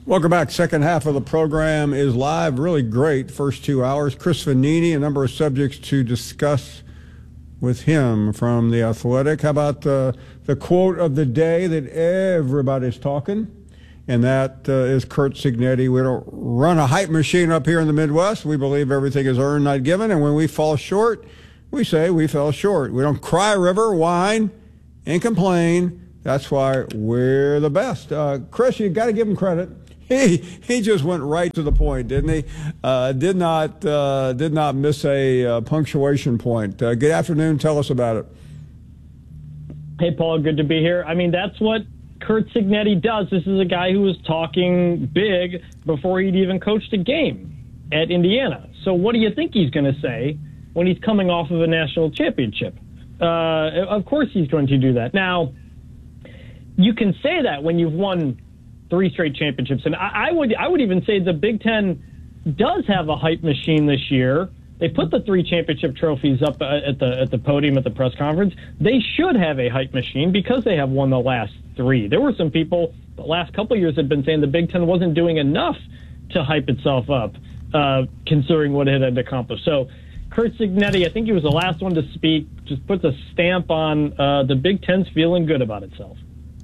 Welcome back. Second half of the program is live. Really great first 2 hours. Chris Vannini, a number of subjects to discuss with him from The Athletic. How about the quote of the day that everybody's talking? And that is Curt Cignetti. We don't run a hype machine up here in the Midwest. We believe everything is earned, not given. And when we fall short, we say we fell short. We don't cry a river, whine, and complain. That's why we're the best. Chris, you got to give him credit. He just went right to the point, didn't he? Did not miss a punctuation point. Good afternoon. Tell us about it. Hey, Paul. Good to be here. I mean, that's what Curt Cignetti does. This is a guy who was talking big before he'd even coached a game at Indiana. So what do you think he's going to say when he's coming off of a national championship? Of course he's going to do that. Now, you can say that when you've won 3 straight championships. And I would even say the Big Ten does have a hype machine this year. They put the 3 championship trophies up at the podium at the press conference. They should have a hype machine because they have won the last 3. There were some people the last couple of years had been saying the Big Ten wasn't doing enough to hype itself up, considering what it had accomplished. So Curt Cignetti, I think he was the last one to speak, just puts a stamp on the Big Ten's feeling good about itself.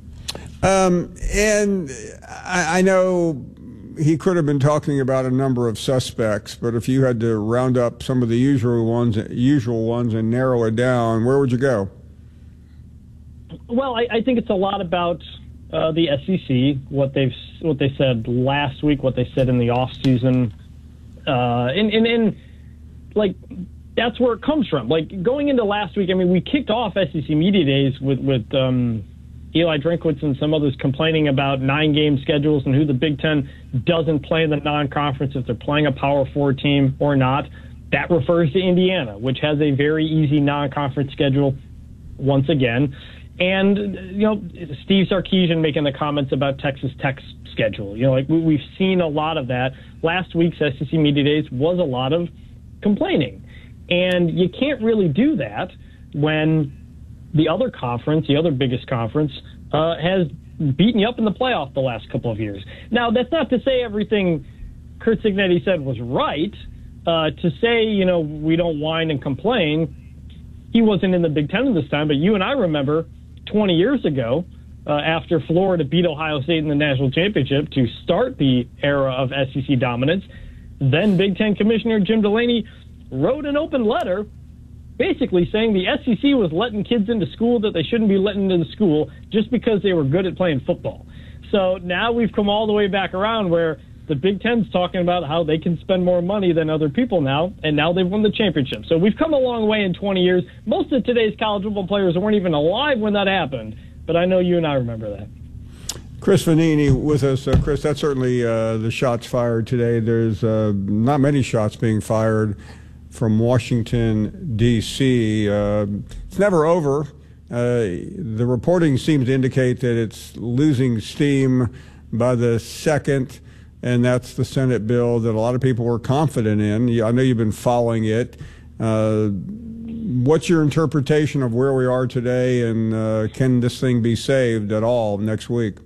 And I know he could have been talking about a number of suspects, but if you had to round up some of the usual ones and narrow it down, where would you go? Well, I think it's a lot about the SEC, what they said last week, what they said in the off season, and like that's where it comes from. Like going into last week, I mean, we kicked off SEC Media Days with Eli Drinkwitz and some others complaining about 9-game schedules and who the Big Ten doesn't play in the non-conference, if they're playing a Power 4 team or not. That refers to Indiana, which has a very easy non-conference schedule once again. And, Steve Sarkisian making the comments about Texas Tech's schedule. We've seen a lot of that. Last week's SEC Media Days was a lot of complaining. And you can't really do that when the other conference, the other biggest conference, has beaten you up in the playoff the last couple of years. Now, that's not to say everything Curt Cignetti said was right. To say, we don't whine and complain, he wasn't in the Big Ten this time, but you and I remember 20 years ago, after Florida beat Ohio State in the national championship to start the era of SEC dominance, then Big Ten Commissioner Jim Delaney wrote an open letter basically saying the SEC was letting kids into school that they shouldn't be letting into school just because they were good at playing football. So now we've come all the way back around where the Big Ten's talking about how they can spend more money than other people now, and now they've won the championship. So we've come a long way in 20 years. Most of today's college football players weren't even alive when that happened, but I know you and I remember that. Chris Vannini with us. Chris, that's certainly the shots fired today. There's not many shots being fired from Washington, D.C. It's never over. The reporting seems to indicate that it's losing steam by the second, and that's the Senate bill that a lot of people were confident in. I know you've been following it. What's your interpretation of where we are today, and can this thing be saved at all next week?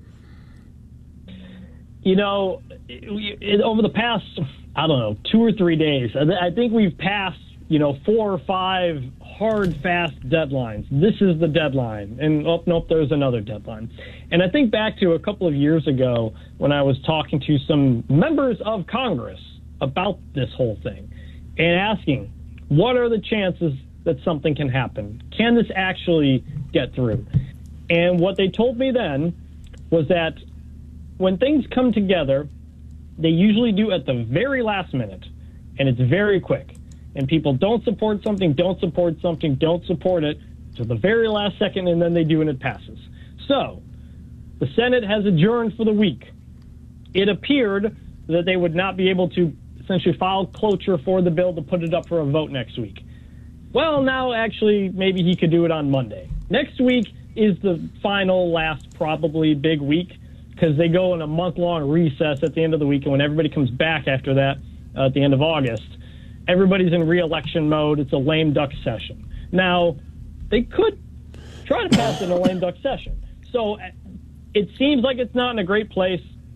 Over the past, 2 or 3 days, I think we've passed, 4 or 5 hard, fast deadlines. This is the deadline. And, there's another deadline. And I think back to a couple of years ago when I was talking to some members of Congress about this whole thing and asking, what are the chances that something can happen? Can this actually get through? And what they told me then was that when things come together, they usually do at the very last minute, and it's very quick. And people don't support something, don't support it to the very last second, and then they do, and it passes. So the Senate has adjourned for the week. It appeared that they would not be able to essentially file cloture for the bill to put it up for a vote next week. Well, now actually maybe he could do it on Monday. Next week is the final, last, probably big week, because they go in a month-long recess at the end of the week, and when everybody comes back after that at the end of August, everybody's in re-election mode. It's a lame duck session. Now, they could try to pass in a lame duck session. So it seems like it's not in a great place.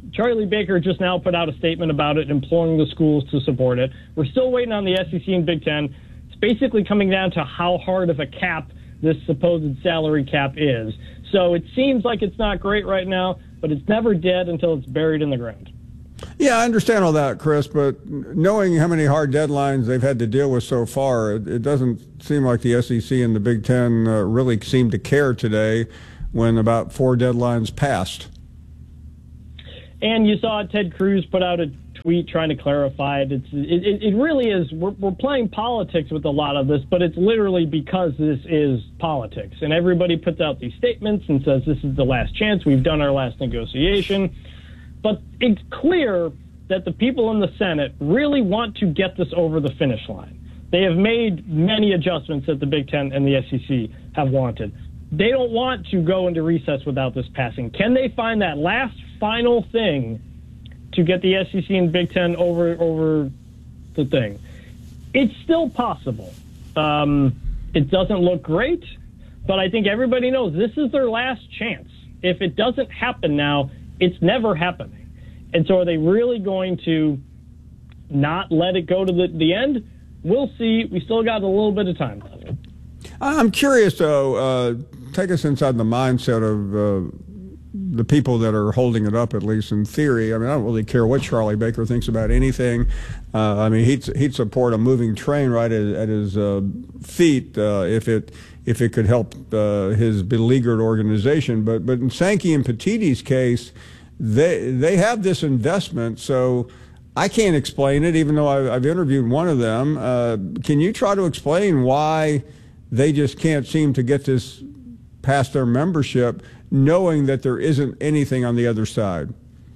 Charlie Baker just now put out a statement about it, imploring the schools to support it. We're still waiting on the SEC and Big Ten. It's basically coming down to how hard of a cap this supposed salary cap is. So it seems like it's not great right now, but it's never dead until it's buried in the ground. Yeah, I understand all that, Chris, but knowing how many hard deadlines they've had to deal with so far, it doesn't seem like the SEC and the Big Ten really seem to care today when about 4 deadlines passed. And you saw Ted Cruz put out a tweet trying to clarify it. It really is. We're playing politics with a lot of this, but it's literally because this is politics. And everybody puts out these statements and says this is the last chance. We've done our last negotiation. But it's clear that the people in the Senate really want to get this over the finish line. They have made many adjustments that the Big Ten and the SEC have wanted. They don't want to go into recess without this passing. Can they find that last final thing to get the SEC and Big Ten over the thing? It's still possible. It doesn't look great, but I think everybody knows this is their last chance. If it doesn't happen now, it's never happening. And so are they really going to not let it go to the end? We'll see. We still got a little bit of time left. I'm curious, though, take us inside the mindset of the people that are holding it up, at least in theory. I mean, I don't really care what Charlie Baker thinks about anything. I mean, he'd support a moving train right at his feet if it could help his beleaguered organization. But in Sankey and Petiti's case, they have this investment, so I can't explain it, even though I've interviewed one of them. Can you try to explain why they just can't seem to get this past their membership, knowing that there isn't anything on the other side?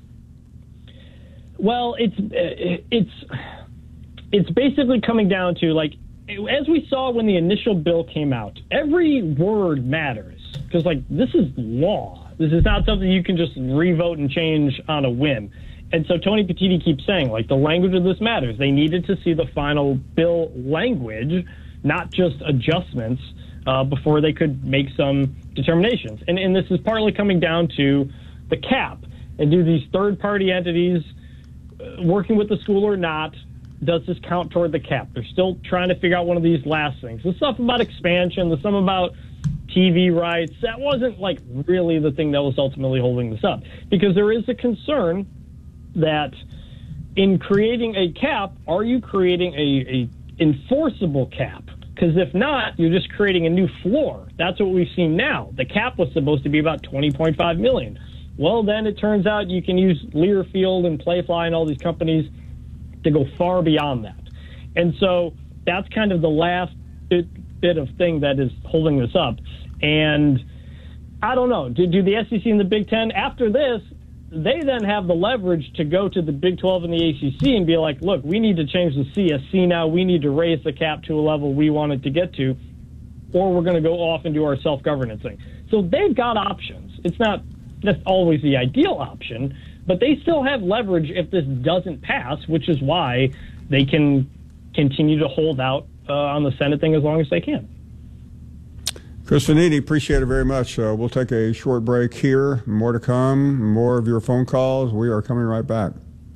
Well, it's basically coming down to, like, as we saw when the initial bill came out, every word matters because, like, this is law. This is not something you can just revote and change on a whim. And so Tony Petitti keeps saying, like, the language of this matters. They needed to see the final bill language, not just adjustments, before they could make some determinations. And this is partly coming down to the cap. And do these third-party entities, working with the school or not, does this count toward the cap? They're still trying to figure out one of these last things. The stuff about expansion, the stuff about TV rights, that wasn't, like, really the thing that was ultimately holding this up. Because there is a concern that in creating a cap, are you creating a enforceable cap? Because if not, you're just creating a new floor. That's what we've seen now. The cap was supposed to be about $20.5 million. Well, then it turns out you can use Learfield and Playfly and all these companies to go far beyond that. And so that's kind of the last bit of thing that is holding this up. And I don't know. Do the SEC and the Big Ten, after this, they then have the leverage to go to the Big 12 and the ACC and be like, look, we need to change the CSC now. We need to raise the cap to a level we want it to get to, or we're going to go off and do our self-governance thing. So they've got options. It's not that's always the ideal option, but they still have leverage if this doesn't pass, which is why they can continue to hold out on the Senate thing as long as they can. Chris Vannini, appreciate it very much. We'll take a short break here. More to come, more of your phone calls. We are coming right back.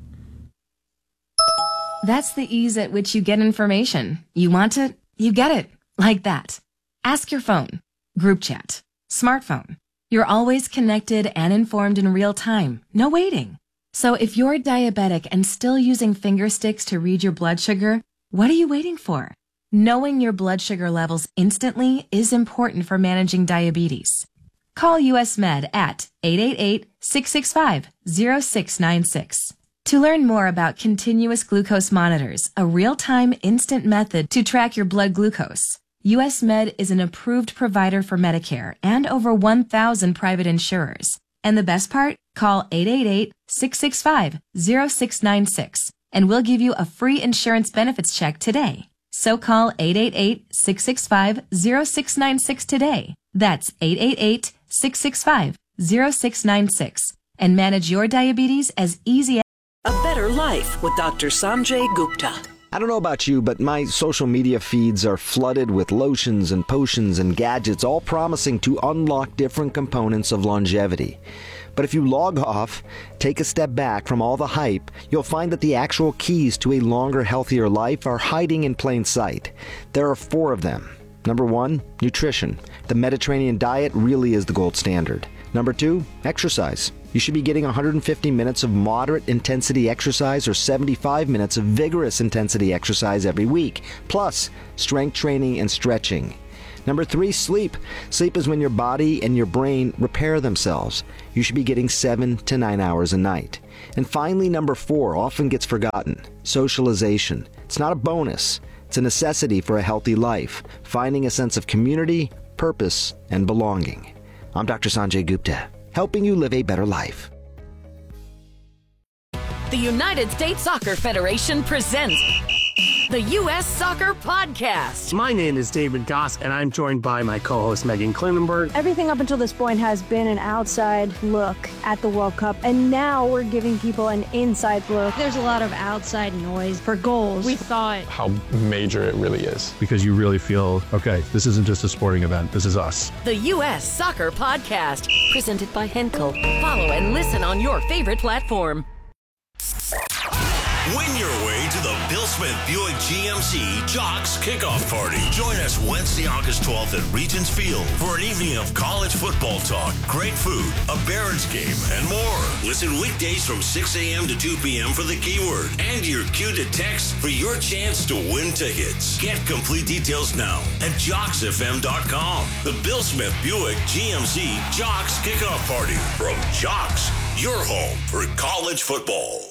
That's the ease at which you get information. You want it, you get it. Like that. Ask your phone. Group chat. Smartphone. You're always connected and informed in real time. No waiting. So if you're diabetic and still using finger sticks to read your blood sugar, what are you waiting for? Knowing your blood sugar levels instantly is important for managing diabetes. Call US Med at 888-665-0696. To learn more about continuous glucose monitors, a real-time instant method to track your blood glucose. US Med is an approved provider for Medicare and over 1,000 private insurers. And the best part? Call 888-665-0696 and we'll give you a free insurance benefits check today. So call 888-665-0696 today. That's 888-665-0696 and manage your diabetes as easy as A Better Life with Dr. Sanjay Gupta. I don't know about you, but my social media feeds are flooded with lotions and potions and gadgets, all promising to unlock different components of longevity. But if you log off, take a step back from all the hype, you'll find that the actual keys to a longer, healthier life are hiding in plain sight. There are 4 of them. Number 1, nutrition. The Mediterranean diet really is the gold standard. Number 2, exercise. You should be getting 150 minutes of moderate intensity exercise or 75 minutes of vigorous intensity exercise every week, plus strength training and stretching. Number 3, sleep. Sleep is when your body and your brain repair themselves. You should be getting 7 to 9 hours a night. And finally, number 4 often gets forgotten. Socialization. It's not a bonus. It's a necessity for a healthy life, finding a sense of community, purpose, and belonging. I'm Dr. Sanjay Gupta, helping you live a better life. The United States Soccer Federation presents the U.S. Soccer Podcast. My name is David Goss, and I'm joined by my co-host Megan Klinenberg. Everything up until this point has been an outside look at the World Cup, and now we're giving people an inside look. There's a lot of outside noise for goals. We thought how major it really is. Because you really feel, okay, this isn't just a sporting event, this is us. The U.S. Soccer Podcast, presented by Henkel. Follow and listen on your favorite platform. Win your way to the Bill Smith Buick GMC Jocks Kickoff Party. Join us Wednesday, August 12th at Regents Field for an evening of college football talk, great food, a Barons game, and more. Listen weekdays from 6 a.m. to 2 p.m. for the keyword and your cue to text for your chance to win tickets. Get complete details now at JocksFM.com. The Bill Smith Buick GMC Jocks Kickoff Party from Jocks, your home for college football.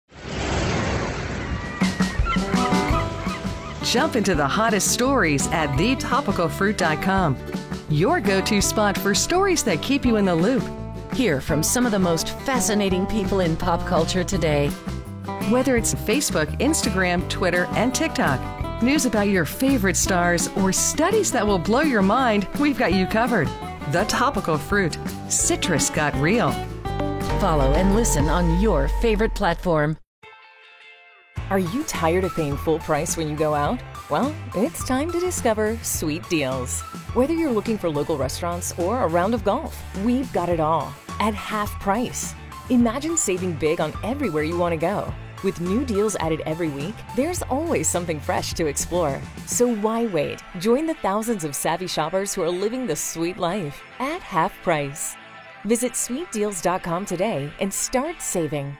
Jump into the hottest stories at thetopicalfruit.com. Your go-to spot for stories that keep you in the loop. Hear from some of the most fascinating people in pop culture today. Whether it's Facebook, Instagram, Twitter, and TikTok, news about your favorite stars, or studies that will blow your mind, we've got you covered. The Topical Fruit. Citrus got real. Follow and listen on your favorite platform. Are you tired of paying full price when you go out? Well, it's time to discover Sweet Deals. Whether you're looking for local restaurants or a round of golf, we've got it all at half price. Imagine saving big on everywhere you want to go. With new deals added every week, there's always something fresh to explore. So why wait? Join the thousands of savvy shoppers who are living the sweet life at half price. Visit sweetdeals.com today and start saving.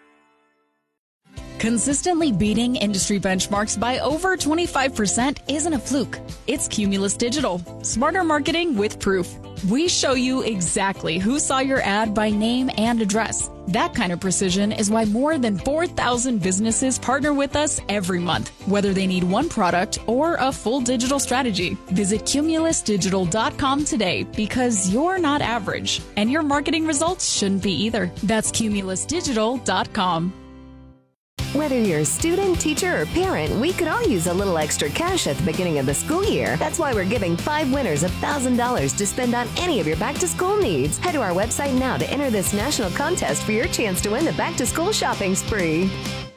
Consistently beating industry benchmarks by over 25% isn't a fluke. It's Cumulus Digital. Smarter marketing with proof. We show you exactly who saw your ad by name and address. That kind of precision is why more than 4,000 businesses partner with us every month, whether they need one product or a full digital strategy. Visit cumulusdigital.com today because you're not average, and your marketing results shouldn't be either. That's cumulusdigital.com. Whether you're a student, teacher, or parent, we could all use a little extra cash at the beginning of the school year. That's why we're giving 5 winners $1,000 to spend on any of your back-to-school needs. Head to our website now to enter this national contest for your chance to win the back-to-school shopping spree.